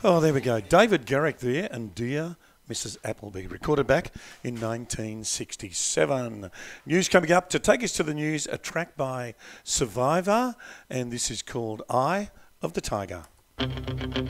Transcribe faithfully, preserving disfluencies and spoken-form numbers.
Oh, there we go. David Garrick there and Dear Missus Appleby, recorded back in nineteen sixty-seven. News coming up. To take us to the news, a track by Survivor, and this is called Eye of the Tiger.